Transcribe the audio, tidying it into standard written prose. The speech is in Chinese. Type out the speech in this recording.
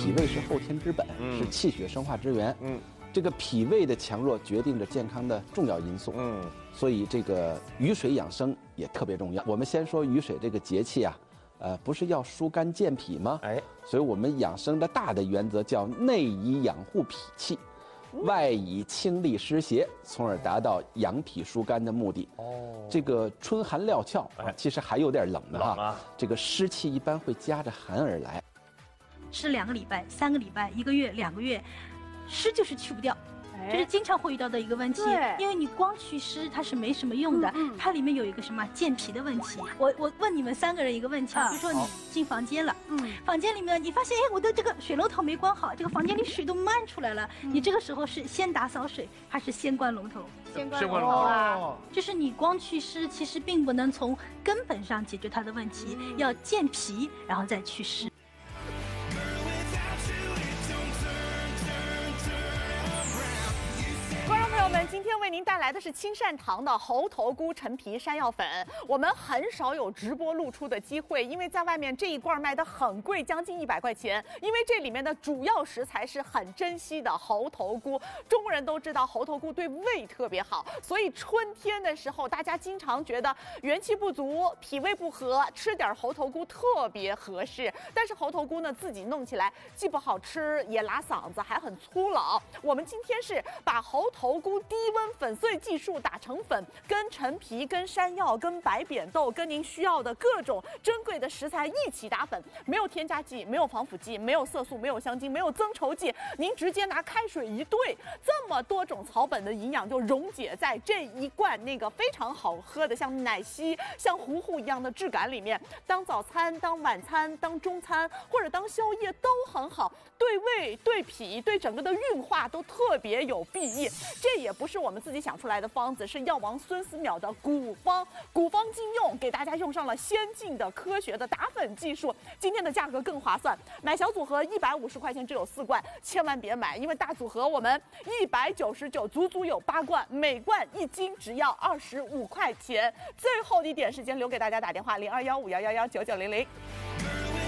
脾胃是后天之本，是气血生化之源。这个脾胃的强弱决定着健康的重要因素。所以这个雨水养生也特别重要。我们先说雨水这个节气啊，不是要疏肝健脾吗？所以我们养生的大的原则叫内以养护脾气，外以清利湿邪，从而达到养脾疏肝的目的。这个春寒料峭其实还有点冷的哈。这个湿气一般会夹着寒而来。 湿2个礼拜、3个礼拜、1个月、2个月，湿就是去不掉。这是经常会遇到的一个问题，因为你光祛湿它是没什么用的，它里面有一个什么健脾的问题。我问你们3个人一个问题，比如说你进房间了，房间里面你发现我的这个水龙头没关好，这个房间里水都漫出来了，你这个时候是先打扫水还是先关龙头？ 先关龙头啊！ 就是你光祛湿，其实并不能从根本上解决它的问题，要健脾然后再祛湿。 今天为您带来的是青善堂的猴头菇陈皮山药粉。我们很少有直播露出的机会，因为在外面这一罐卖的很贵，将近100块钱。因为这里面的主要食材是很珍稀的猴头菇。中国人都知道猴头菇对胃特别好，所以春天的时候，大家经常觉得元气不足、脾胃不和，吃点猴头菇特别合适。但是猴头菇呢，自己弄起来既不好吃，也拉嗓子，还很粗老。我们今天是把猴头菇低温粉碎技术打成粉，跟陈皮、跟山药、跟白扁豆、跟您需要的各种珍贵的食材一起打粉，没有添加剂，没有防腐剂，没有色素，没有香精，没有增稠剂，您直接拿开水一兑，这么多种草本的营养就溶解在这一罐那个非常好喝的像奶昔、像糊糊一样的质感里面，当早餐、当晚餐、当中餐或者当宵夜都很好，对胃、对脾、对整个的运化都特别有裨益。这也不是我们自己想出来的方子，是药王孙思邈的古方禁用，给大家用上了先进的科学的打粉技术。今天的价格更划算，买小组合150块钱只有4罐，千万别买，因为大组合我们199足足有8罐，每罐1斤只要25块钱。最后一点时间留给大家打电话0215111990。